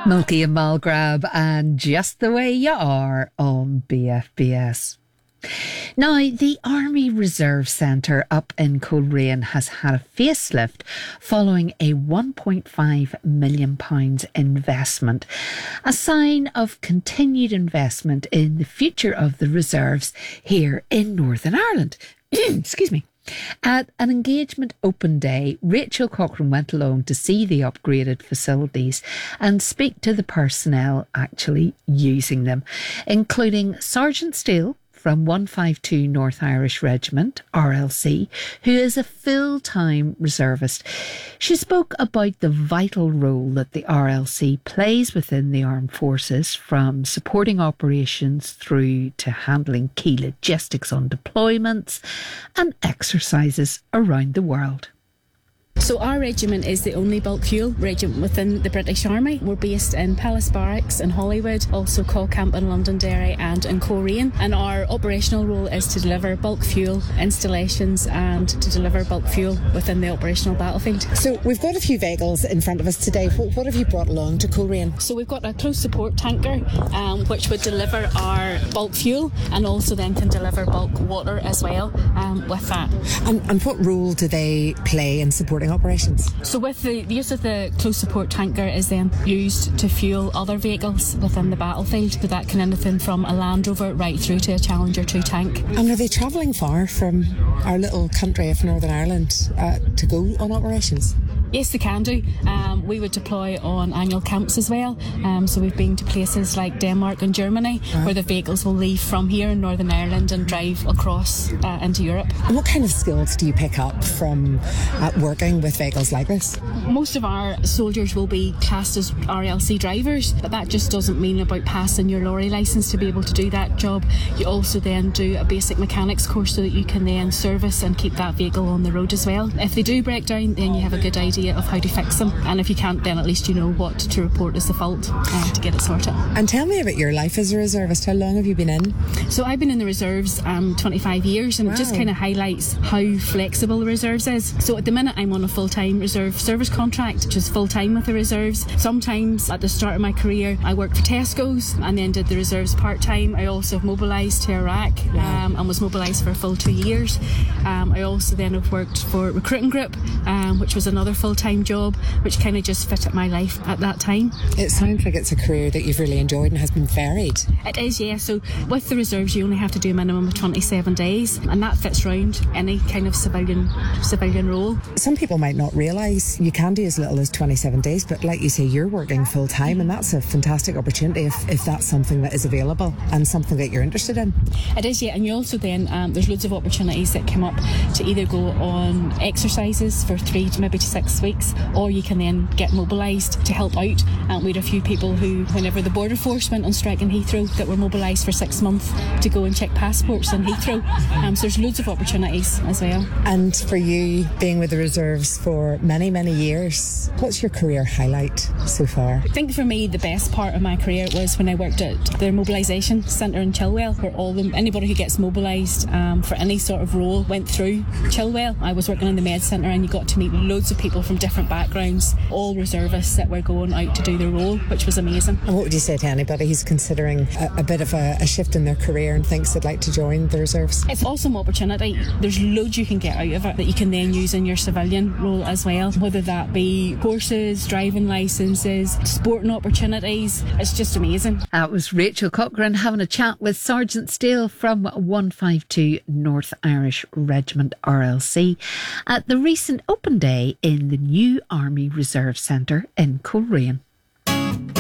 Milky and Malgrab and Just the Way You Are on BFBS. Now, the Army Reserve Centre up in Coleraine has had a facelift following a £1.5 million investment, a sign of continued investment in the future of the reserves here in Northern Ireland. Excuse me. At an engagement open day, Rachel Cochrane went along to see the upgraded facilities and speak to the personnel actually using them, including Sergeant Steele from 152 North Irish Regiment, RLC, who is a full-time reservist. She spoke about the vital role that the RLC plays within the armed forces, from supporting operations through to handling key logistics on deployments and exercises around the world. So our regiment is the only bulk fuel regiment within the British Army. We're based in Palace Barracks in Hollywood, also Colcamp in Londonderry and in Coleraine. And our operational role is to deliver bulk fuel installations and to deliver bulk fuel within the operational battlefield. So we've got a few vehicles in front of us today. What have you brought along to Coleraine? So we've got a close support tanker which would deliver our bulk fuel and also then can deliver bulk water as well with that. And what role do they play in supporting operations? So with the use of the close support tanker is then used to fuel other vehicles within the battlefield. So that can anything from a Land Rover right through to a Challenger 2 tank. And are they travelling far from our little country of Northern Ireland to go on operations? Yes, they can do. We would deploy on annual camps as well. So we've been to places like Denmark and Germany where the vehicles will leave from here in Northern Ireland and drive across into Europe. And what kind of skills do you pick up from working with vehicles like this? Most of our soldiers will be classed as RLC drivers, but that just doesn't mean about passing your lorry licence to be able to do that job. You also then do a basic mechanics course so that you can then service and keep that vehicle on the road as well. If they do break down, then you have a good idea of how to fix them, and if you can't, then at least you know what to report as the fault to get it sorted. And tell me about your life as a reservist. How long have you been in? So I've been in the reserves 25 years, and it just kind of highlights how flexible the reserves is. So at the minute I'm on a full-time reserve service contract, which is full-time with the reserves. Sometimes at the start of my career I worked for Tesco's and then did the reserves part-time. I also mobilised to Iraq and was mobilised for a full 2 years. I also then have worked for Recruiting Group, which was another full-time job, which kind of just fitted my life at that time. It sounds like it's a career that you've really enjoyed and has been varied. It is, yeah. So with the reserves you only have to do a minimum of 27 days, and that fits round any kind of civilian role. Some people might not realise you can do as little as 27 days, but like you say, you're working full time, and that's a fantastic opportunity if that's something that is available and something that you're interested in. It is, yeah. And you also then there's loads of opportunities that come up to either go on exercises for 3 to maybe to 6 weeks, or you can then get mobilised to help out. We had a few people who, whenever the Border Force went on strike in Heathrow, that were mobilised for 6 months to go and check passports in Heathrow. So there's loads of opportunities as well. And for you, being with the reserves for many, many years, what's your career highlight so far? I think for me the best part of my career was when I worked at the mobilisation centre in Chilwell, where anybody who gets mobilised for any sort of role went through Chilwell. I was working in the med centre, and you got to meet loads of people from different backgrounds, all reservists that were going out to do their role, which was amazing. And what would you say to anybody who's considering a bit of a shift in their career and thinks they'd like to join the reserves? It's an awesome opportunity. There's loads you can get out of it that you can then use in your civilian role as well, whether that be courses, driving licences, sporting opportunities. It's just amazing. That was Rachel Cochrane having a chat with Sergeant Steele from 152 North Irish Regiment, RLC, at the recent open day in the new Army Reserve Centre in Coleraine.